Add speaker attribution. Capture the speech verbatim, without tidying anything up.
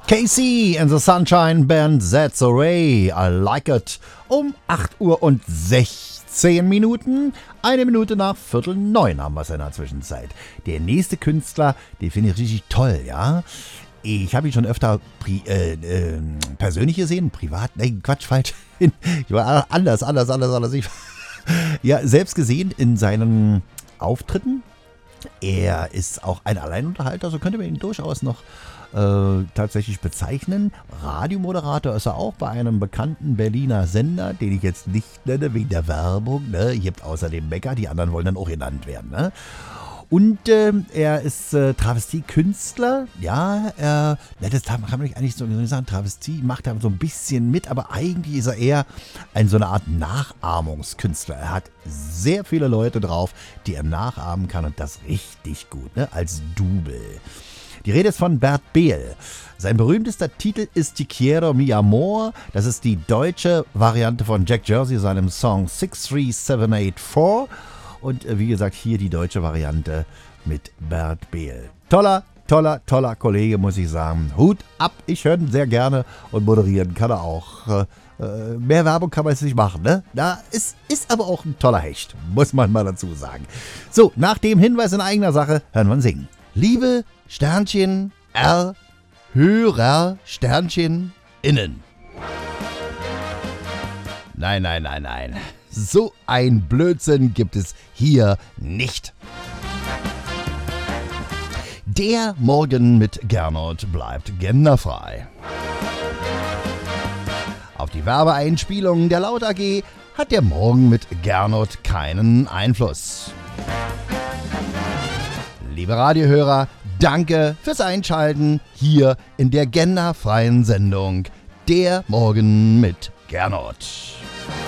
Speaker 1: Casey and the Sunshine Band, That's Array, I Like It. Um acht Uhr und sechzehn Minuten, eine Minute nach Viertel neun haben wir es in der Zwischenzeit. Der nächste Künstler, den finde ich richtig toll, ja. Ich habe ihn schon öfter pri- äh, äh, persönlich gesehen, privat, nein, Quatsch, falsch. Ich war anders, anders, anders, anders. Ich, ja, selbst gesehen in seinen Auftritten. Er ist auch ein Alleinunterhalter, so könnte man ihn durchaus noch äh, tatsächlich bezeichnen. Radiomoderator ist er auch bei einem bekannten Berliner Sender, den ich jetzt nicht nenne, wegen der Werbung. Ne? Ihr habt außerdem Mecker, die anderen wollen dann auch genannt werden. Ne? Und äh, er ist äh, Travestie-Künstler. Ja, er, das kann man eigentlich so sagen, Travestie macht er so ein bisschen mit, aber eigentlich ist er eher ein, so eine Art Nachahmungskünstler. Er hat sehr viele Leute drauf, die er nachahmen kann und das richtig gut, ne? Als Double. Die Rede ist von Bert Behl. Sein berühmtester Titel ist Te Quiero Mi Amor. Das ist die deutsche Variante von Jack Jersey, seinem Song six three seven eight four. Und wie gesagt, hier die deutsche Variante mit Bert Behl. Toller, toller, toller Kollege, muss ich sagen. Hut ab, ich höre ihn sehr gerne und moderieren kann er auch. Äh, mehr Werbung kann man jetzt nicht machen, ne? Da ist, ist aber auch ein toller Hecht, muss man mal dazu sagen. So, nach dem Hinweis in eigener Sache hören wir ihn singen. Liebe Sternchen R, Hörer Sternchen innen. Nein, nein, nein, nein. So ein Blödsinn gibt es hier nicht. Der Morgen mit Gernot bleibt genderfrei. Auf die Werbeeinspielungen der Laut A G hat der Morgen mit Gernot keinen Einfluss. Liebe Radiohörer, danke fürs Einschalten hier in der genderfreien Sendung Der Morgen mit Gernot.